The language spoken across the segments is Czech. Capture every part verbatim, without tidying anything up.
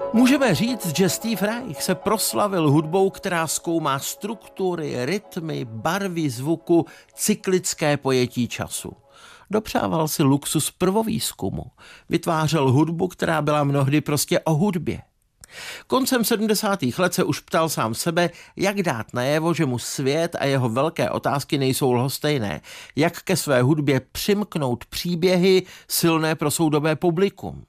Můžeme říct, že Steve Reich se proslavil hudbou, která zkoumá struktury, rytmy, barvy zvuku, cyklické pojetí času. Dopřával si luxus prvovýzkumu. Vytvářel hudbu, která byla mnohdy prostě o hudbě. Koncem sedmdesátých let se už ptal sám sebe, jak dát najevo, že mu svět a jeho velké otázky nejsou lhostejné, jak ke své hudbě přimknout příběhy silné pro soudobé publikum.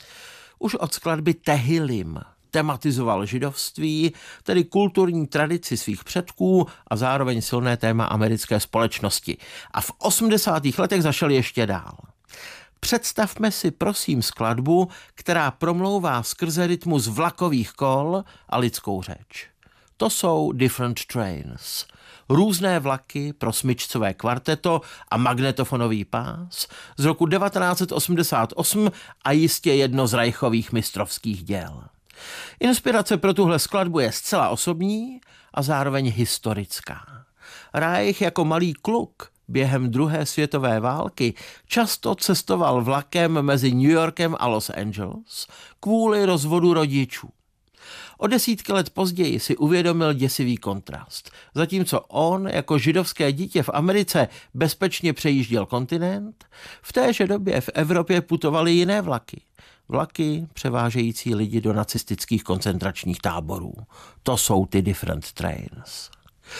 Už od skladby Tehillim tematizoval židovství, tedy kulturní tradici svých předků a zároveň silné téma americké společnosti. A v osmdesátých letech zašel ještě dál. Představme si prosím skladbu, která promlouvá skrze rytmus vlakových kol a lidskou řeč. To jsou Different Trains. Různé vlaky pro smyčcové kvarteto a magnetofonový pás z roku devatenáct set osmdesát osm a jistě jedno z Reichových mistrovských děl. Inspirace pro tuhle skladbu je zcela osobní a zároveň historická. Reich jako malý kluk během druhé světové války často cestoval vlakem mezi New Yorkem a Los Angeles kvůli rozvodu rodičů. O desítky let později si uvědomil děsivý kontrast. Zatímco on jako židovské dítě v Americe bezpečně přejížděl kontinent, v téže době v Evropě putovaly jiné vlaky. Vlaky převážející lidi do nacistických koncentračních táborů. To jsou ty Different Trains.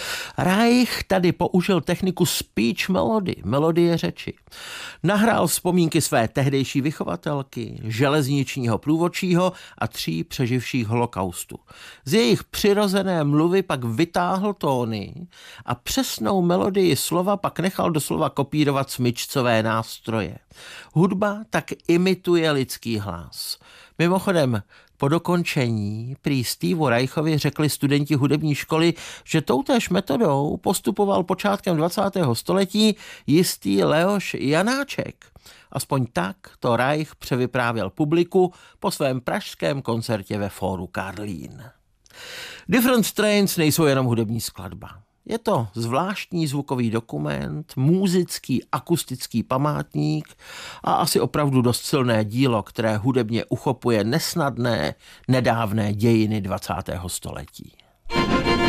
Reich tady použil techniku speech melody, melodie řeči. Nahrál vzpomínky své tehdejší vychovatelky, železničního průvodčího a tří přeživších holokaustu. Z jejich přirozené mluvy pak vytáhl tóny a přesnou melodii slova pak nechal doslova kopírovat smyčcové nástroje. Hudba tak imituje lidský hlas. Mimochodem, po dokončení prý Steveu Reichovi řekli studenti hudební školy, že toutéž metodou postupoval počátkem dvacátého století jistý Leoš Janáček. Aspoň tak to Reich převyprávěl publiku po svém pražském koncertě ve Fóru Karlín. Different Trains nejsou jenom hudební skladba. Je to zvláštní zvukový dokument, múzický akustický památník a asi opravdu dost silné dílo, které hudebně uchopuje nesnadné, nedávné dějiny dvacátého století.